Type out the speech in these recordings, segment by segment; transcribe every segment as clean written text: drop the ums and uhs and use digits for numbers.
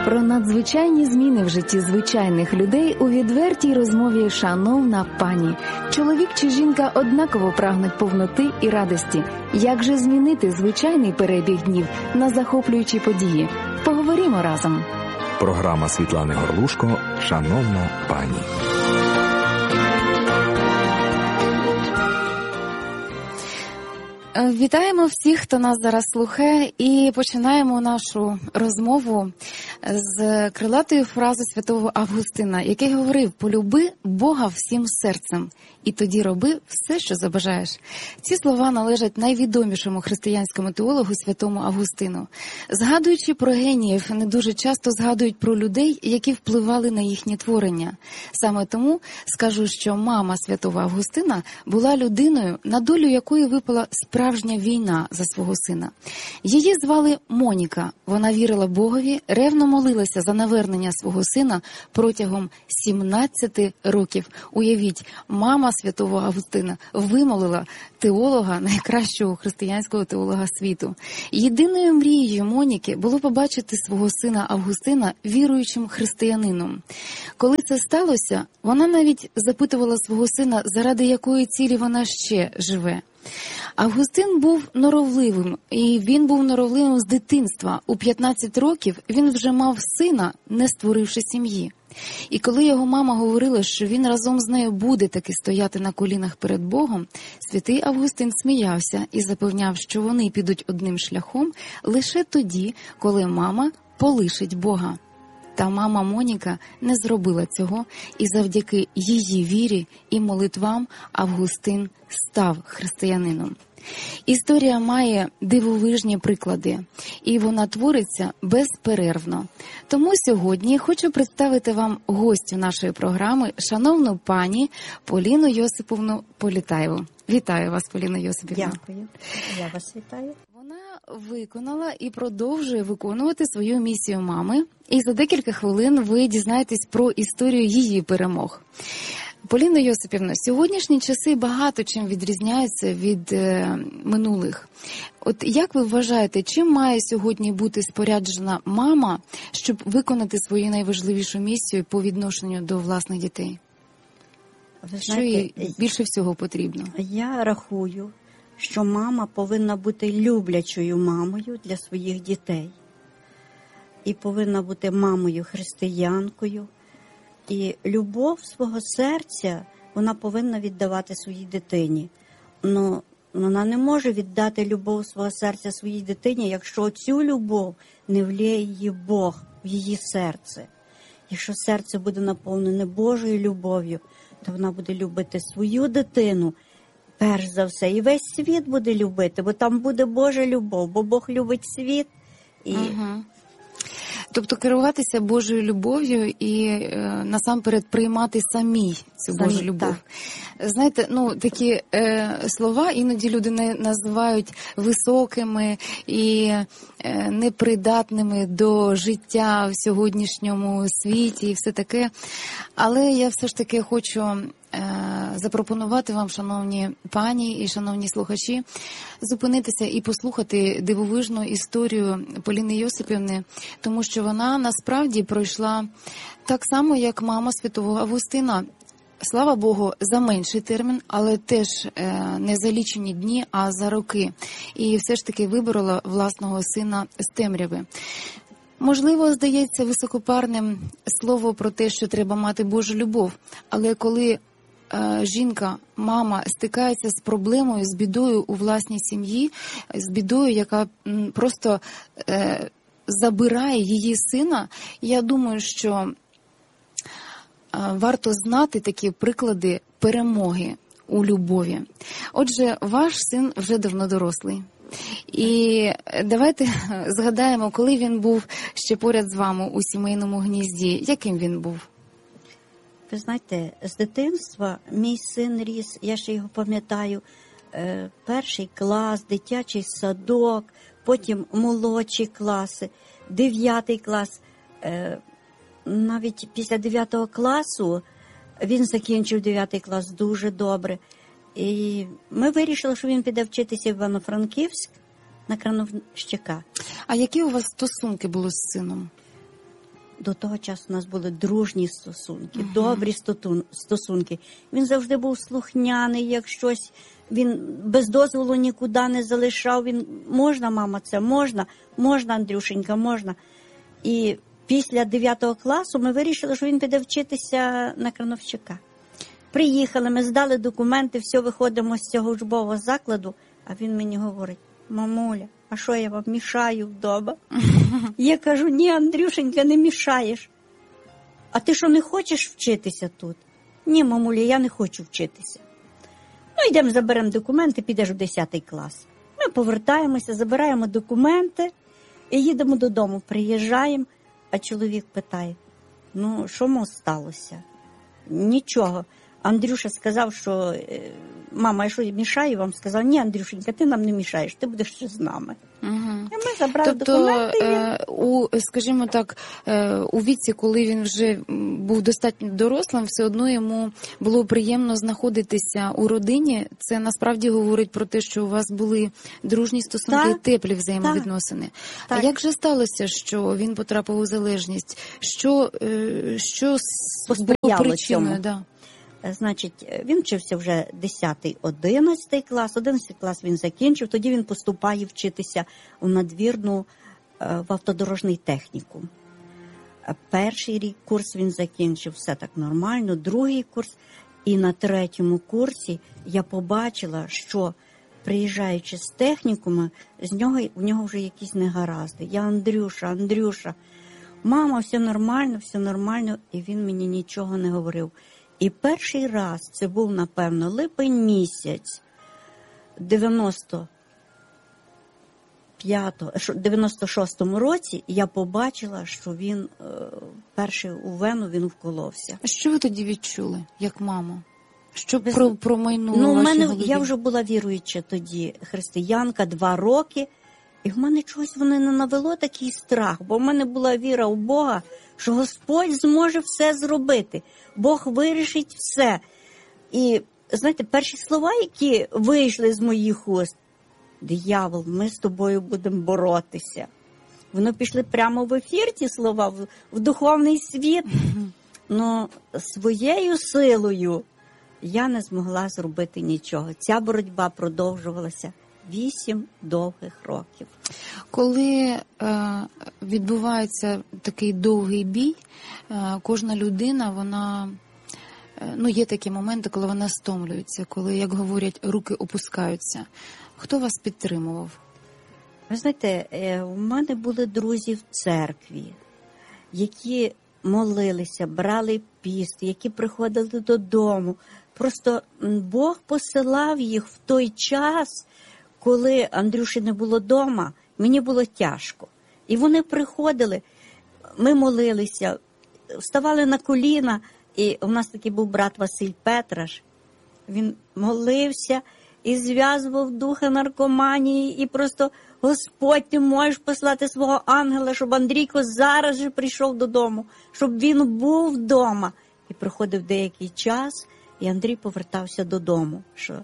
Про надзвичайні зміни в житті звичайних людей у відвертій розмові «Шановна пані». Чоловік чи жінка однаково прагнуть повноти і радості. Як же змінити звичайний перебіг днів на захоплюючі події? Поговоримо разом. Програма Світлани Горлушко «Шановна пані». Вітаємо всіх, хто нас зараз слухає, і починаємо нашу розмову з крилатої фрази святого Августина, який говорив: «Полюби Бога всім серцем, і тоді роби все, що забажаєш». Ці слова належать найвідомішому християнському теологу святому Августину. Згадуючи про геніїв, не дуже часто згадують про людей, які впливали на їхнє творення. Саме тому скажу, що мама святого Августина була людиною, на долю якої випала справжня війна за свого сина. Її звали Моніка. Вона вірила Богові, ревно молилася за навернення свого сина протягом 17 років. Уявіть, мама святого Августина вимолила теолога, найкращого християнського теолога світу. Єдиною мрією Моніки було побачити свого сина Августина віруючим християнином. Коли це сталося, вона навіть запитувала свого сина, заради якої цілі вона ще живе. Августин був норовливим, і він був норовливим з дитинства. У 15 років він вже мав сина, не створивши сім'ї. І коли його мама говорила, що він разом з нею буде таки стояти на колінах перед Богом, святий Августин сміявся і запевняв, що вони підуть одним шляхом лише тоді, коли мама полишить Бога. Та мама Моніка не зробила цього, і завдяки її вірі і молитвам Августин став християнином. Історія має дивовижні приклади, і вона твориться безперервно. Тому сьогодні хочу представити вам гостю нашої програми, шановну пані Поліну Йосипівну Політаєву. Вітаю вас, Поліна Йосипівна. Дякую. Я вас вітаю. Вона виконала і продовжує виконувати свою місію мами. І за декілька хвилин ви дізнаєтесь про історію її перемог. Поліна Йосипівна, сьогоднішні часи багато чим відрізняються від минулих. От як ви вважаєте, чим має сьогодні бути споряджена мама, щоб виконати свою найважливішу місію по відношенню до власних дітей? Ви Що знаєте, їй більше всього потрібно? Я рахую, що мама повинна бути люблячою мамою для своїх дітей. І повинна бути мамою християнкою. І любов свого серця вона повинна віддавати своїй дитині. Но вона не може віддати любов свого серця своїй дитині, якщо цю любов не вліє її Бог в її серце. Якщо серце буде наповнене Божою любов'ю, то вона буде любити свою дитину, перш за все. І весь світ буде любити, бо там буде Божа любов, бо Бог любить світ. І... Тобто керуватися Божою любов'ю і насамперед приймати самій цю Божу любов. Так. Знаєте, такі слова іноді люди називають високими і непридатними до життя в сьогоднішньому світі і все таке. Але я все ж таки хочу запропонувати вам, шановні пані і шановні слухачі, зупинитися і послухати дивовижну історію Поліни Йосипівни, тому що вона насправді пройшла так само, як мама святого Августина. Слава Богу, за менший термін, але теж не за лічені дні, а за роки. І все ж таки виборола власного сина з темряви. Можливо, здається високопарним слово про те, що треба мати Божу любов, але коли жінка, мама стикається з проблемою, з бідою у власній сім'ї, з бідою, яка просто забирає її сина, я думаю, що варто знати такі приклади перемоги у любові. Отже, ваш син вже давно дорослий. І давайте згадаємо, коли він був ще поряд з вами у сімейному гнізді, яким він був? Ви знаєте, з дитинства мій син ріс, я ще його пам'ятаю, перший клас, дитячий садок, потім молодші класи, 9 клас. Навіть після 9 класу він закінчив 9 клас дуже добре. І ми вирішили, що він піде вчитися в Івано-Франківськ на крановщика. А які у вас стосунки були з сином? до того часу у нас були дружні стосунки, добрі стосунки. Він завжди був слухняний, як щось, він без дозволу нікуди не залишав. Він, можна, мама, це можна, Андрюшенька, можна. І після 9 класу ми вирішили, що він піде вчитися на крановщика. Приїхали, ми здали документи, все, виходимо з цього учбового закладу, а він мені говорить: мамуля, а що я вам мішаю вдома? Я кажу: ні, Андрюшенька, не мішаєш. А ти що, не хочеш вчитися тут? Ні, мамуля, я не хочу вчитися. Ну, йдемо, заберемо документи, підеш в 10 клас. Ми повертаємося, забираємо документи і їдемо додому. Приїжджаємо, а чоловік питає: ну, що мов сталося? Нічого. Андрюша сказав, що мама, я що, мішаю вам? Сказав: ні, Андрюшенька, ти нам не мішаєш, ти будеш ще з нами. Угу. І ми забрали документи. Скажімо так, у віці, коли він вже був достатньо дорослим, все одно йому було приємно знаходитися у родині. Це насправді говорить про те, що у вас були дружні стосунки, так, теплі взаємовідносини. Так. А як же сталося, що він потрапив у залежність? Що було причиною? Да. Значить, він вчився вже 10-11 клас. 11 клас він закінчив, тоді він поступає вчитися в надвірну, в автодорожний технікум. Перший рік курс він закінчив, все так нормально, другий курс. І на 3-му курсі я побачила, що, приїжджаючи з технікуму, в нього вже якісь негаразди. Я: Андрюша, мама, все нормально, і він мені нічого не говорив. І перший раз, це був, напевно, липень місяць 96-му році, я побачила, що він перший у вену він вколовся. А що ви тоді відчули, як мама? Що промайнуло в вашій голові? Я вже була віруюча тоді християнка, 2 роки, і в мене чогось воно не навело такий страх, бо в мене була віра у Бога, що Господь зможе все зробити. Бог вирішить все. І, знаєте, перші слова, які вийшли з моїх уст: диявол, ми з тобою будемо боротися. Воно пішли прямо в ефір, ті слова, в духовний світ. Но своєю силою я не змогла зробити нічого. Ця боротьба продовжувалася 8 довгих років. Коли відбувається такий довгий бій, кожна людина, вона, є такі моменти, коли вона стомлюється, коли, як говорять, руки опускаються. Хто вас підтримував? Ви знаєте, у мене були друзі в церкві, які молилися, брали піст, які приходили додому. Просто Бог посилав їх в той час, коли Андрюші не було вдома, мені було тяжко. І вони приходили, ми молилися, вставали на коліна, і у нас такий був брат Василь Петраш. Він молився і зв'язував духа наркоманії, і просто: Господь, ти можеш послати свого ангела, щоб Андрійко зараз же прийшов додому, щоб він був вдома. І проходив деякий час, і Андрій повертався додому.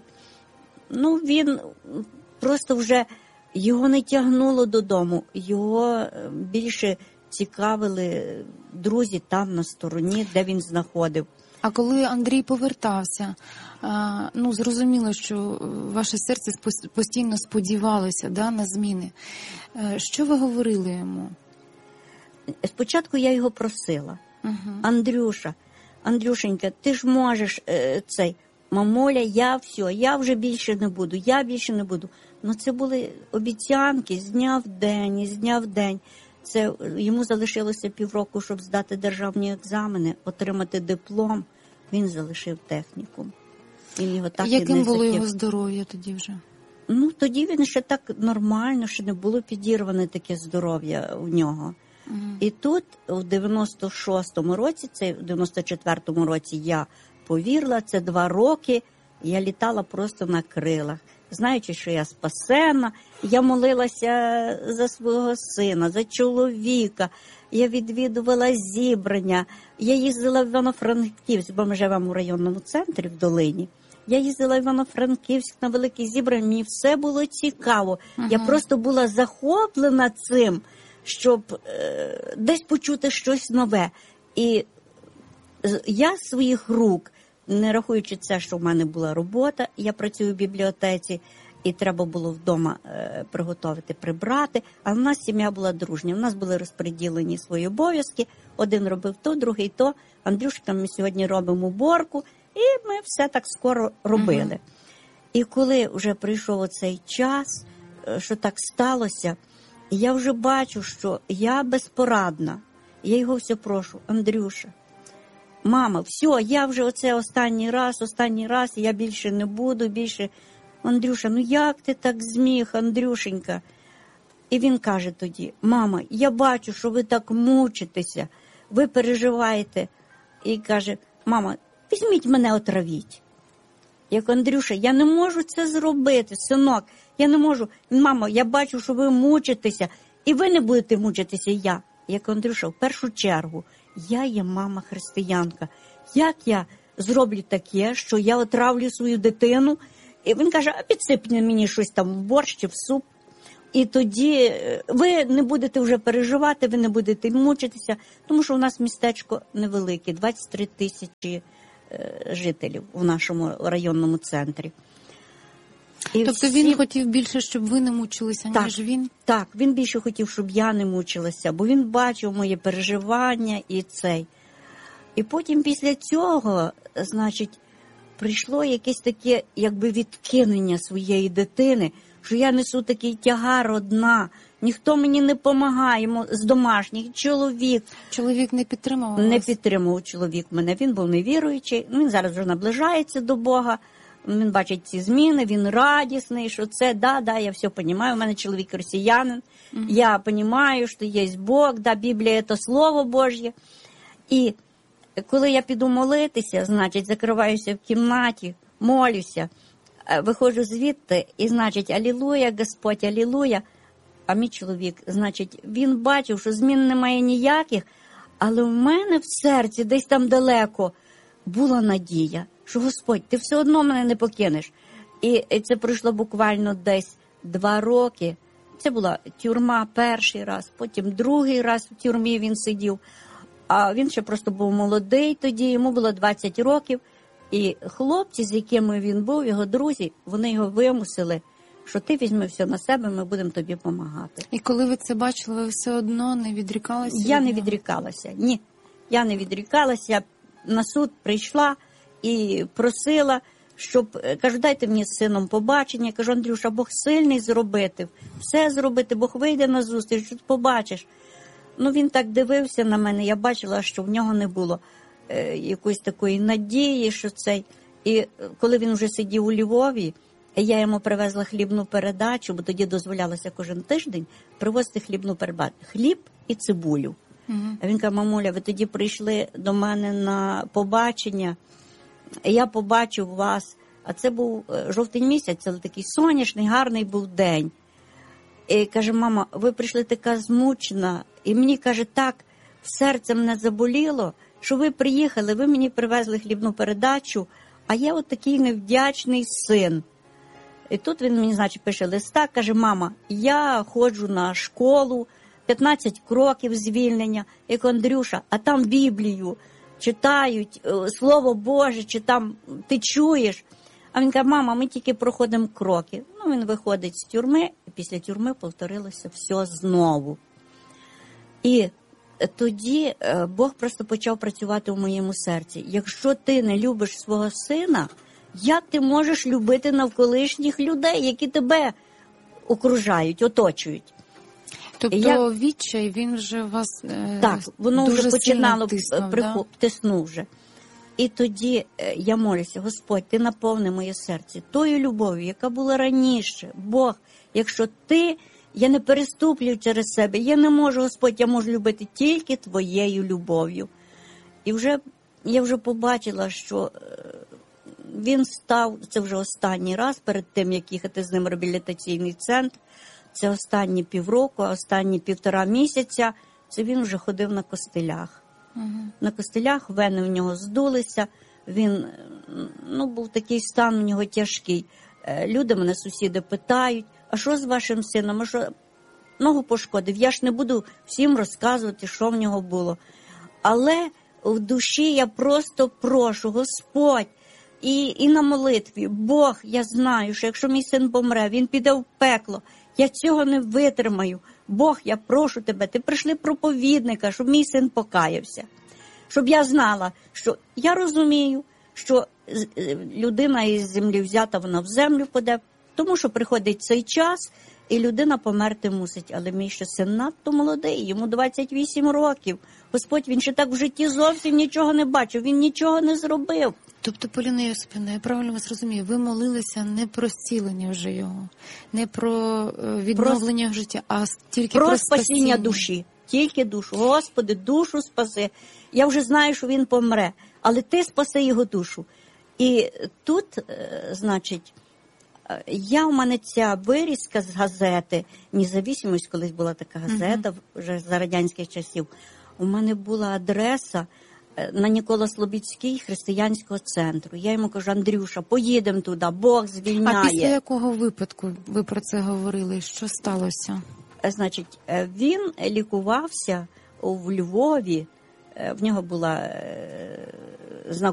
Він просто вже, його не тягнуло додому, його більше цікавили друзі там на стороні, де він знаходив. А коли Андрій повертався, зрозуміло, що ваше серце постійно сподівалося на зміни. Що ви говорили йому? Спочатку я його просила: Андрюшенька, ти ж можеш цей, мамуля, я вже більше не буду. Це були обіцянки з дня в день. Це йому залишилося півроку, щоб здати державні екзамени, отримати диплом. Він залишив технікум. Він його так Яким і не було його здоров'я тоді вже? Тоді він ще так нормально, ще не було підірване таке здоров'я у нього. І тут, у 96-му році, в 94-му році я повірила, це 2 роки, я літала просто на крилах. Знаючи, що я спасена, я молилася за свого сина, за чоловіка, я відвідувала зібрання, я їздила в Івано-Франківськ, бо ми живемо у районному центрі в Долині. Я їздила в Івано-Франківськ на великі зібрання, мені все було цікаво. Я просто була захоплена цим. щоб десь почути щось нове. І я з своїх рук, не рахуючи це, що в мене була робота, я працюю в бібліотеці, і треба було вдома приготувати, прибрати, а в нас сім'я була дружня. У нас були розподілені свої обов'язки, один робив то, другий то. Андрюшка, ми сьогодні робимо уборку, і ми все так скоро робили. І коли вже прийшов оцей час, що так сталося, я вже бачу, що я безпорадна. Я його все прошу: Андрюша, мама, все, я вже оце останній раз, я більше не буду, більше... Андрюша, ну як ти так зміг, Андрюшенька? І він каже тоді: мама, я бачу, що ви так мучитеся, ви переживаєте. І каже: мама, візьміть мене, отравіть. Як: Андрюша, я не можу це зробити, синок, я не можу. Мамо, я бачу, що ви мучитеся, і ви не будете мучитися, я. Як: Андрюша, в першу чергу, я є мама-християнка. Як я зроблю таке, що я отравлю свою дитину? І він каже: а підсипне мені щось там в борщ чи в суп. І тоді ви не будете вже переживати, ви не будете мучитися, тому що у нас містечко невелике, 23 тисячі жителів у нашому районному центрі. І тобто він хотів більше, щоб ви не мучилися, ніж він? Так, він більше хотів, щоб я не мучилася, бо він бачив мої переживання і цей. І потім після цього, значить, прийшло якесь таке, якби, відкинення своєї дитини, що я несу такий тягар одна, ніхто мені не допомагає, з домашніх, чоловік. Чоловік не підтримував вас? Не підтримував чоловік мене, він був невіруючий, він зараз вже наближається до Бога, він бачить ці зміни, він радісний, що це, я все розумію, у мене чоловік росіянин, я розумію, що є Бог, Біблія – це Слово Божє. І коли я піду молитися, значить, закриваюся в кімнаті, молюся, виходжу звідти, і, значить, алілуя, Господь, алілуя. А мій чоловік, значить, він бачив, що змін немає ніяких, але в мене в серці, десь там далеко, була надія, що: Господь, ти все одно мене не покинеш. І це пройшло буквально десь 2 роки. Це була тюрма перший раз, потім другий раз в тюрмі він сидів. А він ще просто був молодий тоді, йому було 20 років. І хлопці, з якими він був, його друзі, вони його вимусили, що ти візьми все на себе, ми будемо тобі допомагати. І коли ви це бачили, ви все одно не відрікалися? Я не відрікалася, ні. Я не відрікалася, я на суд прийшла і просила, щоб, кажу, дайте мені з сином побачення. Кажу: Андрюша, Бог сильний зробити, все зробити, Бог вийде на зустріч, що ти побачиш. Ну, він так дивився на мене, я бачила, що в нього не було якоїсь такої надії, що цей. І коли він вже сидів у Львові, я йому привезла хлібну передачу, бо тоді дозволялося кожен тиждень привозити хлібну передачу. Хліб і цибулю. А він каже: мамуля, ви тоді прийшли до мене на побачення, і я побачив вас. А це був жовтень місяць, це такий сонячний, гарний був день. І каже: мама, ви прийшли така змучена. І мені, каже, так серце мене заболіло, що ви приїхали, ви мені привезли хлібну передачу, а я от такий невдячний син. І тут він мені, значить, пише листа, каже: мама, я ходжу на школу, 15 кроків звільнення, як Андрюша, а там Біблію читають, Слово Боже, чи там ти чуєш. А він каже: мама, ми тільки проходимо кроки. Ну, він виходить з тюрми, і після тюрми повторилося все знову. І тоді Бог просто почав працювати у моєму серці. Якщо ти не любиш свого сина, як ти можеш любити навколишніх людей, які тебе окружають, оточують? Тобто відчай, він вже вас так, воно дуже вже починало тиснув вже. І тоді я молюся: Господь, ти наповни моє серце тою любов'ю, яка була раніше. Бог, якщо ти, я не переступлю через себе, я не можу, Господь, я можу любити тільки твоєю любов'ю. І я вже побачила, що він став, це вже останній раз, перед тим, як їхати з ним в реабілітаційний центр, це останні півроку, останні 1,5 місяця, це він вже ходив на костилях. На костилях, вени в нього здулися, він, був такий стан у нього тяжкий. Люди мене, сусіди, питають: а що з вашим сином? ногу пошкодив. Я ж не буду всім розказувати, що в нього було. Але в душі я просто прошу, Господь, і на молитві, Бог, я знаю, що якщо мій син помре, він піде в пекло. Я цього не витримаю. Бог, я прошу тебе, ти прийшли проповідника, щоб мій син покаявся. Щоб я знала, що я розумію, що людина із землі взята, вона в землю паде, тому що приходить цей час, і людина померти мусить. Але мій ще син надто молодий, йому 28 років. Господь, він ще так в житті зовсім нічого не бачив, він нічого не зробив. Тобто, Поліна Йосипівна, я правильно вас розумію, ви молилися не про зцілення вже його, не про відновлення життя, а тільки про спасіння душі. Тільки душу. Господи, душу спаси. Я вже знаю, що він помре, але ти спаси його душу. І тут, значить, у мене ця вирізка з газети, «Независимость», колись була така газета, вже за радянських часів, у мене була адреса на Нікола Слобідський християнського центру. Я йому кажу, Андрюша, поїдемо туди, Бог звільняє. А після якого випадку ви про це говорили? Що сталося? Значить, він лікувався у Львові, в нього була